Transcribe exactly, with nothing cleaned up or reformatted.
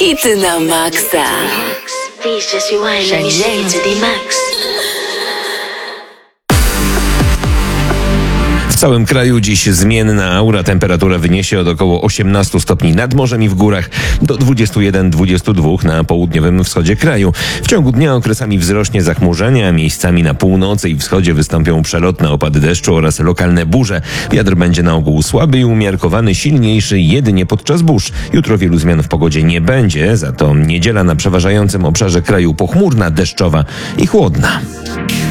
Hity na maksa. Please just rewind, let me shake it to the max. W całym kraju dziś zmienna aura. Temperatura wyniesie od około osiemnastu stopni nad morzem i w górach do dwudziestu jeden do dwudziestu dwóch na południowym wschodzie kraju. W ciągu dnia okresami wzrośnie zachmurzenie, a miejscami na północy i wschodzie wystąpią przelotne opady deszczu oraz lokalne burze. Wiatr będzie na ogół słaby i umiarkowany, silniejszy jedynie podczas burz. Jutro wielu zmian w pogodzie nie będzie, za to niedziela na przeważającym obszarze kraju pochmurna, deszczowa i chłodna.